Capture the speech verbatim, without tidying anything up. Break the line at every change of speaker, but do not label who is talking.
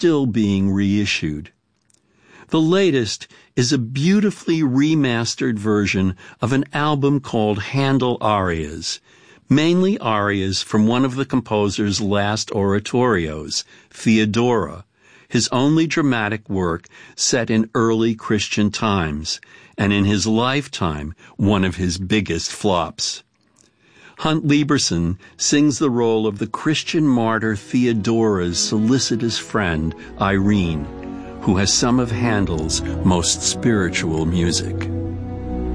still being reissued. The latest is a beautifully remastered version of an album called Handel Arias, mainly arias from one of the composer's last oratorios, Theodora, his only dramatic work set in early Christian times, and in his lifetime, one of his biggest flops. Hunt Lieberson sings the role of the Christian martyr Theodora's solicitous friend, Irene, who has some of Handel's most spiritual music.